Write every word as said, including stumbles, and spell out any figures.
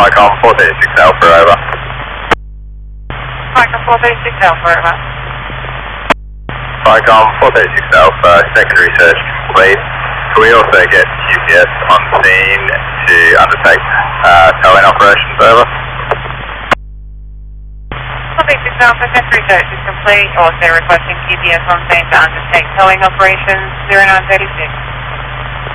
Vicom four thirty-six Alpha, over. Vicom four thirty-six Alpha, over. Vicom four thirty-six Alpha, secondary search complete. Can we also get Q P S on scene to undertake uh, towing operations, over? four thirty-six Alpha, secondary search is complete. Also requesting Q P S on scene to undertake towing operations, zero nine thirty-six.